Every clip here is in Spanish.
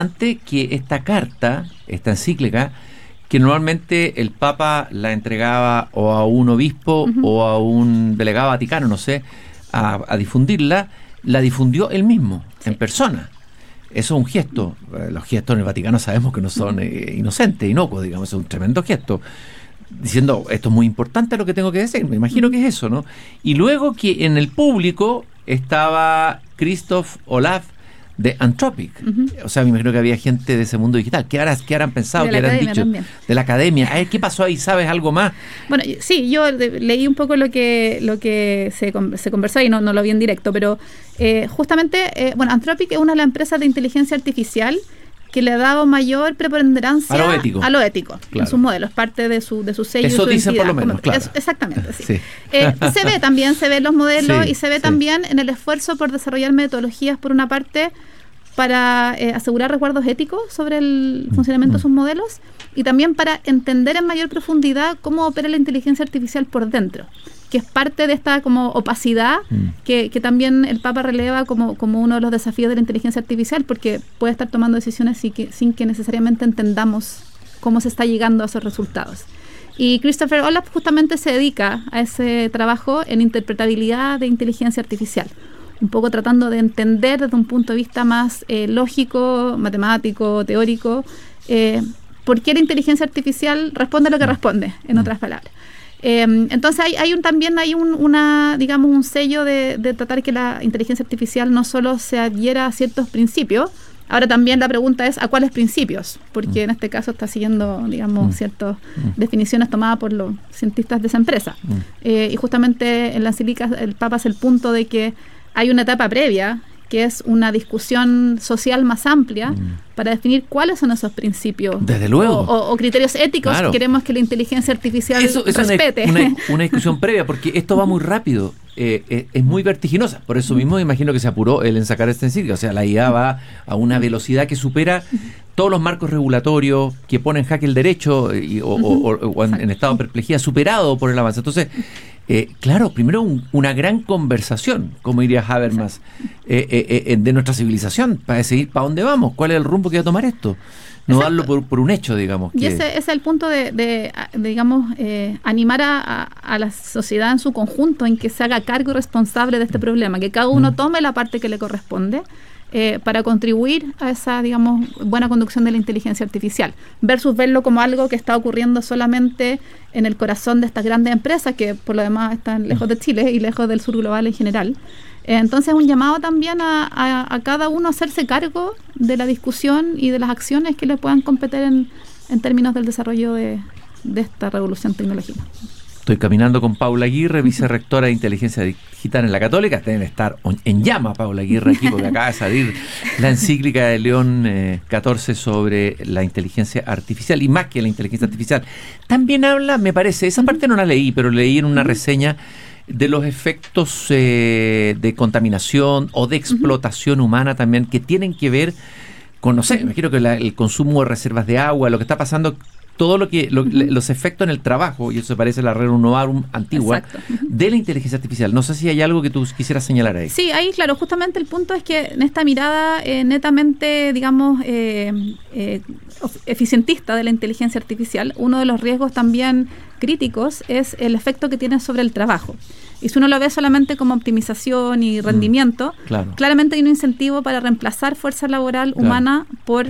Antes que esta carta, esta encíclica, que normalmente el Papa la entregaba o a un obispo o a un delegado vaticano, no sé, a difundirla, la difundió él mismo, en persona. Eso es un gesto. Los gestos en el Vaticano sabemos que no son inocentes, inocuos, digamos, es un tremendo gesto. Diciendo, esto es muy importante lo que tengo que decir, me imagino que es eso, ¿no? Y luego que en el público estaba Christoph Olaf de Anthropic. O sea, me imagino que había gente de ese mundo digital. ¿Qué habrán pensado? ¿Qué habrán dicho? También. De la academia. A ver, ¿qué pasó ahí? ¿Sabes algo más? Bueno, sí, yo leí un poco lo que se conversó ahí, no lo vi en directo, pero justamente, Anthropic es una de las empresas de inteligencia artificial que le ha dado mayor preponderancia a lo ético claro. En sus modelos, parte de su sello. Eso dicen por lo menos, claro. Exactamente, sí. Se ve los modelos y se ve también en el esfuerzo por desarrollar metodologías, por una parte, para asegurar resguardos éticos sobre el funcionamiento de sus modelos y también para entender en mayor profundidad cómo opera la inteligencia artificial por dentro, que es parte de esta como opacidad que también el Papa releva como uno de los desafíos de la inteligencia artificial, porque puede estar tomando decisiones sin que necesariamente entendamos cómo se está llegando a esos resultados. Y Christopher Olaf justamente se dedica a ese trabajo en interpretabilidad de inteligencia artificial, un poco tratando de entender desde un punto de vista más lógico, matemático, teórico, por qué la inteligencia artificial responde a lo que responde, en otras palabras. Entonces hay un sello de tratar que la inteligencia artificial no solo se adhiera a ciertos principios. Ahora también la pregunta es ¿a cuáles principios? Porque en este caso está siguiendo, ciertas definiciones tomadas por los cientistas de esa empresa. Y justamente en la encíclica el Papa hace el punto de que hay una etapa previa, que es una discusión social más amplia para definir cuáles son esos principios. Desde luego. O criterios éticos que queremos que la inteligencia artificial respete. Una discusión previa, porque esto va muy rápido, es muy vertiginosa. Por eso mismo me imagino que se apuró él en sacar este encíclica. O sea, la IA va a una velocidad que supera todos los marcos regulatorios que ponen en jaque el derecho o en estado de perplejidad, superado por el avance. Entonces, claro, primero una gran conversación, como diría Habermas, de nuestra civilización, para decidir para dónde vamos, cuál es el rumbo que va a tomar esto. No darlo por un hecho, digamos. Y ese es el punto de animar a la sociedad en su conjunto en que se haga cargo y responsable de este problema, que cada uno tome la parte que le corresponde para contribuir a esa, buena conducción de la inteligencia artificial, versus verlo como algo que está ocurriendo solamente en el corazón de estas grandes empresas que por lo demás están lejos de Chile y lejos del sur global en general. Entonces un llamado también a cada uno a hacerse cargo de la discusión y de las acciones que le puedan competir en términos del desarrollo de esta revolución tecnológica. Estoy caminando con Paula Aguirre, vicerrectora de Inteligencia Digital en la Católica. Deben estar en llama Paula Aguirre aquí, porque acaba de salir la encíclica de León XIV sobre la inteligencia artificial, y más que la inteligencia artificial. También habla, me parece, esa parte no la leí, pero leí en una reseña de los efectos de contaminación o de explotación humana también, que tienen que ver con, no sé, me imagino que el consumo de reservas de agua, lo que está pasando, todo los efectos en el trabajo, y eso se parece a la Rerum Novarum antigua, de la inteligencia artificial. No sé si hay algo que tú quisieras señalar ahí. Sí, ahí, claro, justamente el punto es que en esta mirada netamente, eficientista de la inteligencia artificial, uno de los riesgos también críticos es el efecto que tiene sobre el trabajo. Y si uno lo ve solamente como optimización y rendimiento, claramente hay un incentivo para reemplazar fuerza laboral humana por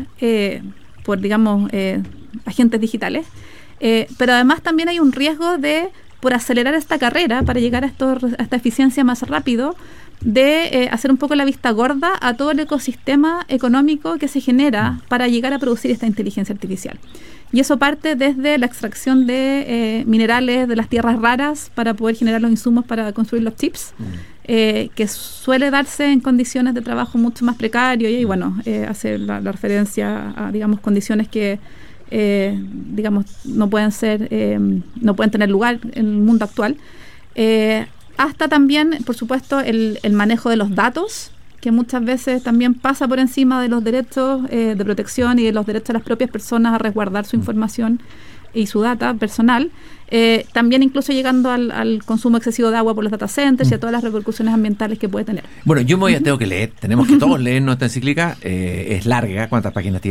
agentes digitales, pero además también hay un riesgo por acelerar esta carrera para llegar a esta eficiencia más rápido, de hacer un poco la vista gorda a todo el ecosistema económico que se genera para llegar a producir esta inteligencia artificial. Y eso parte desde la extracción de minerales de las tierras raras para poder generar los insumos para construir los chips, que suele darse en condiciones de trabajo mucho más precario y hace la referencia a condiciones que no pueden tener lugar en el mundo actual, hasta también, por supuesto, el manejo de los datos, que muchas veces también pasa por encima de los derechos de protección y de los derechos de las propias personas a resguardar su información. y su data personal, también incluso llegando al consumo excesivo de agua por los data centers y a todas las repercusiones ambientales que puede tener. Bueno, yo tengo que leer, tenemos que todos leer nuestra encíclica, es larga, ¿cuántas páginas tiene?